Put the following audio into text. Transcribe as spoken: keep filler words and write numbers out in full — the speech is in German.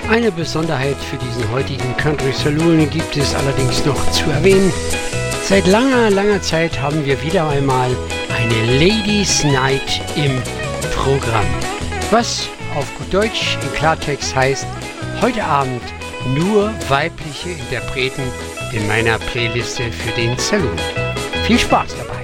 Eine Besonderheit für diesen heutigen Country Saloon gibt es allerdings noch zu erwähnen. Seit langer, langer Zeit haben wir wieder einmal eine Ladies Night im Programm. Was auf gut Deutsch in Klartext heißt, heute Abend nur weibliche Interpreten in meiner Playliste für den Saloon. Viel Spaß dabei!